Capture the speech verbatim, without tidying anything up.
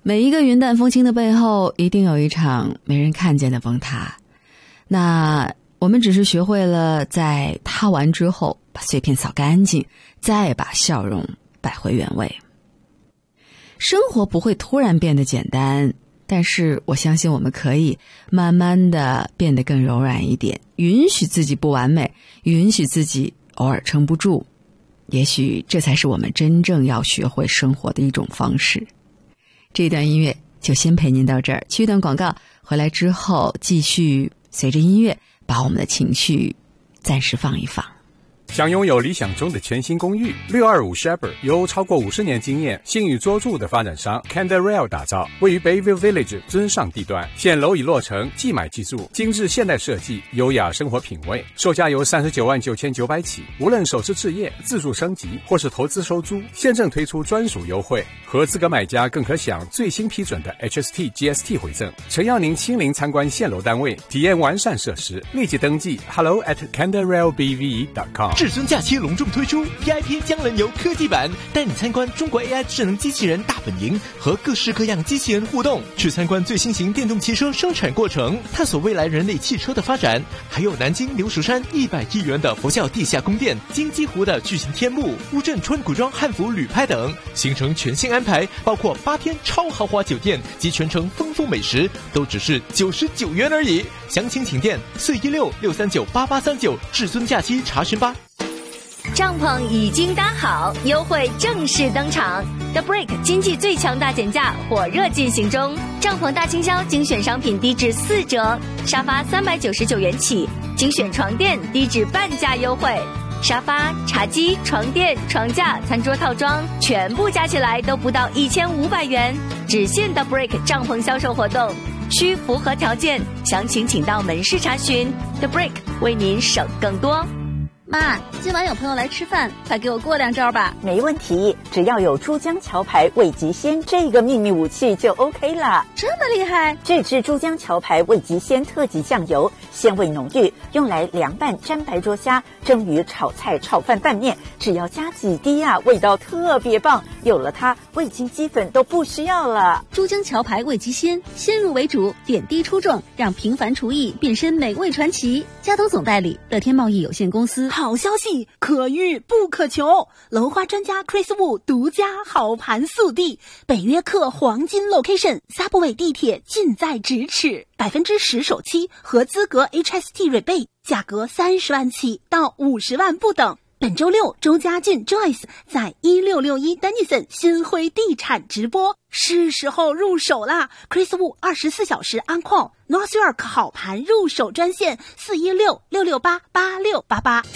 每一个云淡风轻的背后，一定有一场没人看见的崩塌。那我们只是学会了在塌完之后把碎片扫干净，再把笑容摆回原位。生活不会突然变得简单，但是我相信我们可以慢慢的变得更柔软一点，允许自己不完美，允许自己偶尔撑不住。也许这才是我们真正要学会生活的一种方式。这段音乐就先陪您到这儿，去一段广告，回来之后继续随着音乐把我们的情绪暂时放一放。 想拥有理想中的全新公寓，六二五 Shepherd 由超过五十年经验、信誉卓著的发展商 Canderel 打造，位于 Bayview Village 尊上地段，现楼已落成，即买即住，精致现代设计，优雅生活品味，售价由三十九万九千九百起。无论首次置业、自住升级或是投资收租，现正推出专属优惠，合资格买家更可享最新批准的 H S T、G S T 回赠。诚邀您亲临参观现楼单位，体验完善设施，立即登记 hello at canderel b v e dot com。 至尊假期隆重推出 V I P 江人游科技版，带你参观中国 A I 智能机器人大本营和各式各样机器人互动，去参观最新型电动汽车生产过程，探索未来人类汽车的发展。还有南京牛蜀山一百亿元的佛教地下宫殿、金鸡湖的巨型天幕、乌镇川古装汉服旅拍等，行程全新安排，包括八天超豪华酒店及全程丰富美食，都只是九十九元而已。详情请电四一六六三九八八三九，至尊假期查询吧。 帐篷已经搭好，优惠正式登场。The Brick 经济最强大减价火热进行中，帐篷大清销，精选商品低至四折，沙发三百九十九元起，精选床垫低至半价优惠。沙发、茶几、床垫、床架、餐桌套装全部加起来都不到一千五百元，只限 The Brick 帐篷销售活动，需符合条件，详情请到门市查询。The Brick 为您省更多。 妈，今晚有朋友来吃饭，快给我过两招吧。 没问题，只要有珠江桥牌味极鲜这个秘密武器就 OK 了。 这么厉害？ 这支珠江桥牌味极鲜特级酱油，鲜味浓郁，用来凉拌、沾白灼虾、蒸鱼、炒菜、炒饭、拌面，只要加几滴啊，味道特别棒。有了它，味精鸡粉都不需要了。 珠江桥牌味极鲜，先入为主，点滴出众，让平凡厨艺变身美味传奇。佳都总代理乐天贸易有限公司。 好消息，可遇不可求，楼花专家 Chris Wu 独家好盘速递，北约克黄金 location， Subway 地铁近在咫尺，百分之十首期合资格 H S T rebate， 价格三十万起到五十万不等。本周六，周家俊 Joyce 在一六六一 Dennison 新辉地产直播，是时候入手啦 ！Chris Wu 二十四小时安控 ，North York 好盘入手专线四一六六六八八六八八。